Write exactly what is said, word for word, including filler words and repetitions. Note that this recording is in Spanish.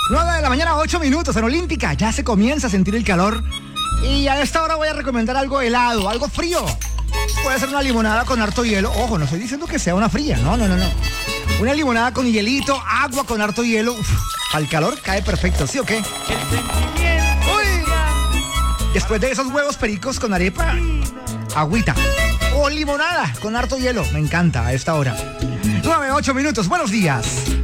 nueve de la mañana, ocho minutos en Olímpica. Ya se comienza a sentir el calor. Y a esta hora voy a recomendar algo helado, algo frío. Puede ser una limonada con harto hielo. Ojo, no estoy diciendo que sea una fría. No, no, no, no. Una limonada con hielito, agua con harto hielo. Uf, al calor cae perfecto, ¿sí o qué? Uy. Después de esos huevos pericos con arepa, agüita. O limonada con harto hielo. Me encanta a esta hora. nueve, ocho minutos. Buenos días.